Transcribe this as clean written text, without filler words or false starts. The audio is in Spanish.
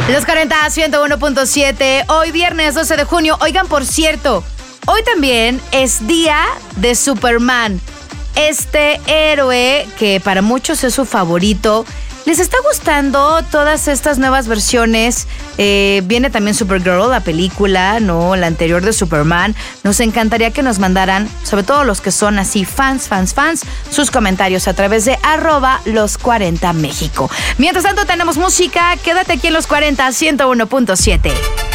Los 40 101.7, hoy viernes 12 de junio. Oigan, por cierto, hoy también es día de Superman. Este héroe que para muchos es su favorito. ¿Les está gustando todas estas nuevas versiones? Viene también Supergirl, la película, ¿no? La anterior de Superman. Nos encantaría que nos mandaran, sobre todo los que son así fans, sus comentarios a través de @los40México. Mientras tanto tenemos música, quédate aquí en los 40 101.7.